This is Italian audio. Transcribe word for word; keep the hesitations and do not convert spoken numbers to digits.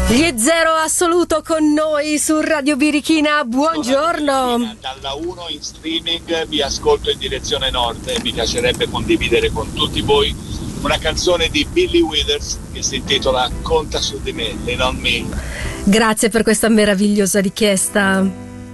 Gli Zero Assoluto con noi su Radio Birichina, buongiorno. Dalla uno in streaming vi ascolto in direzione nord e mi piacerebbe condividere con tutti voi una canzone di Billy Withers che si intitola Conta su di me, Lean on Me. Grazie per questa meravigliosa richiesta.